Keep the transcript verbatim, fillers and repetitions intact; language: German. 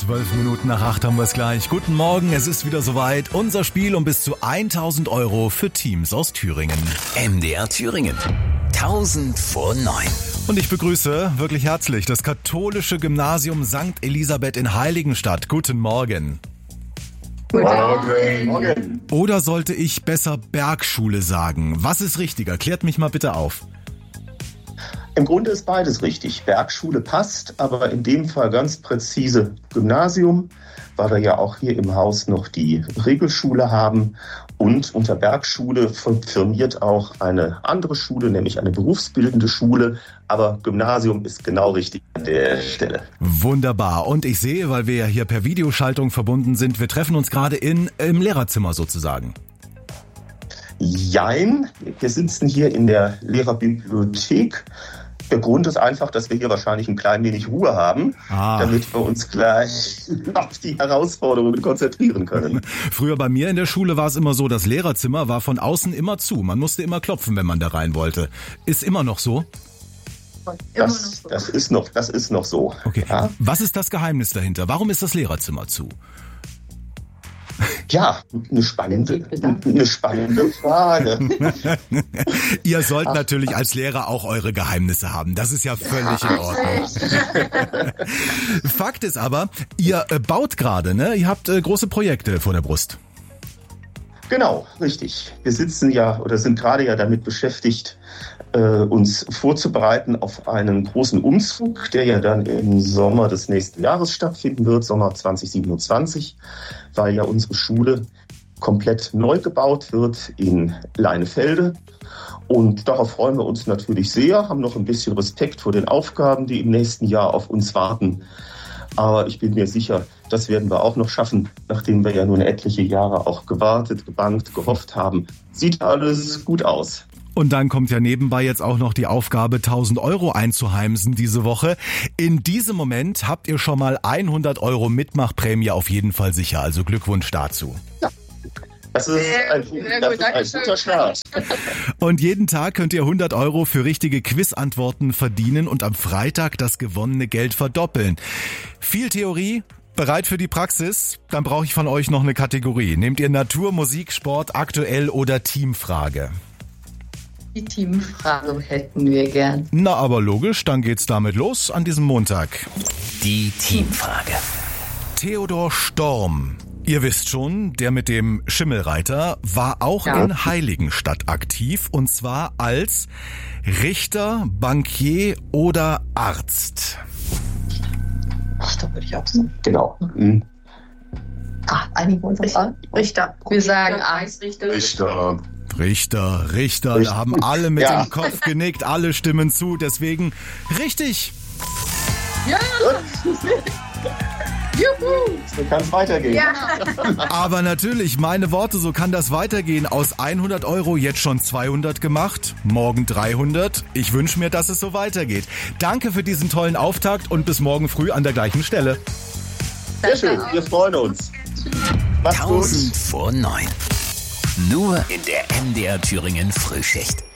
Zwölf Minuten nach acht haben wir es gleich. Guten Morgen, es ist wieder soweit. Unser Spiel um bis zu tausend Euro für Teams aus Thüringen. M D R Thüringen. tausend vor neun. Und ich begrüße wirklich herzlich das katholische Gymnasium Sankt Elisabeth in Heiligenstadt. Guten Morgen. Guten Morgen. Morgen. Oder sollte ich besser Bergschule sagen? Was ist richtiger? Klärt mich mal bitte auf. Im Grunde ist beides richtig. Bergschule passt, aber in dem Fall ganz präzise Gymnasium, weil wir ja auch hier im Haus noch die Regelschule haben. Und unter Bergschule firmiert auch eine andere Schule, nämlich eine berufsbildende Schule. Aber Gymnasium ist genau richtig an der Stelle. Wunderbar. Und ich sehe, weil wir ja hier per Videoschaltung verbunden sind, wir treffen uns gerade in im Lehrerzimmer sozusagen. Jein, wir sitzen hier in der Lehrerbibliothek. Der Grund ist einfach, dass wir hier wahrscheinlich ein klein wenig Ruhe haben, ah. damit wir uns gleich auf die Herausforderungen konzentrieren können. Früher bei mir in der Schule war es immer so, das Lehrerzimmer war von außen immer zu. Man musste immer klopfen, wenn man da rein wollte. Ist immer noch so? Das, das ist noch, das ist noch so. Okay. Ja? Was ist das Geheimnis dahinter? Warum ist das Lehrerzimmer zu? Ja, eine spannende, eine spannende Frage. Ihr sollt Ach. natürlich als Lehrer auch eure Geheimnisse haben. Das ist ja völlig in Ordnung. Fakt ist aber, ihr baut gerade, ne? Ihr habt äh, große Projekte vor der Brust. Genau, richtig. Wir sitzen ja oder sind gerade ja damit beschäftigt, äh, uns vorzubereiten auf einen großen Umzug, der ja dann im Sommer des nächsten Jahres stattfinden wird, Sommer zwanzig siebenundzwanzig, weil ja unsere Schule komplett neu gebaut wird in Leinefelde. Und darauf freuen wir uns natürlich sehr, haben noch ein bisschen Respekt vor den Aufgaben, die im nächsten Jahr auf uns warten. Aber ich bin mir sicher, das werden wir auch noch schaffen, nachdem wir ja nun etliche Jahre auch gewartet, gebangt, gehofft haben. Sieht alles gut aus. Und dann kommt ja nebenbei jetzt auch noch die Aufgabe, tausend Euro einzuheimsen diese Woche. In diesem Moment habt ihr schon mal hundert Euro Mitmachprämie auf jeden Fall sicher. Also Glückwunsch dazu. Ja. Das ist ein, das ist ein guter Start. Und jeden Tag könnt ihr hundert Euro für richtige Quizantworten verdienen und am Freitag das gewonnene Geld verdoppeln. Viel Theorie, bereit für die Praxis? Dann brauche ich von euch noch eine Kategorie. Nehmt ihr Natur, Musik, Sport, aktuell oder Teamfrage? Die Teamfrage hätten wir gern. Na, aber logisch, dann geht's damit los an diesem Montag. Die Teamfrage. Theodor Storm. Ihr wisst schon, der mit dem Schimmelreiter war auch ja. in Heiligenstadt aktiv und zwar als Richter, Bankier oder Arzt. Ach, da würde ich auch sagen. Genau. Mhm. Ah, einigen wir uns an. Richter. Wir sagen Arzt. Richter. Richter, Richter, Richter, da haben alle mit ja. dem Kopf genickt, alle stimmen zu, deswegen richtig. Ja! Juhu! So kann es weitergehen. Ja. Aber natürlich, meine Worte, so kann das weitergehen. Aus hundert Euro jetzt schon zweihundert gemacht, morgen dreihundert. Ich wünsche mir, dass es so weitergeht. Danke für diesen tollen Auftakt und bis morgen früh an der gleichen Stelle. Sehr schön, wir freuen uns. tausend vor neun. Nur in der M D R Thüringen Frühschicht.